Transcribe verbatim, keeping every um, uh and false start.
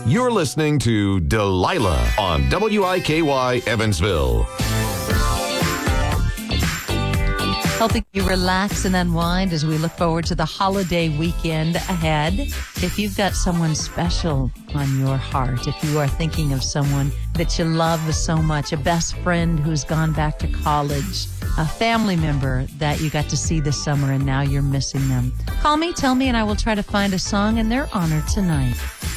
You're listening to Delilah on W I K Y Evansville. Helping you relax and unwind as we look forward to the holiday weekend ahead. If you've got someone special on your heart, if you are thinking of someone that you love so much, a best friend who's gone back to college, a family member that you got to see this summer and now you're missing them, call me, tell me, and I will try to find a song in their honor tonight.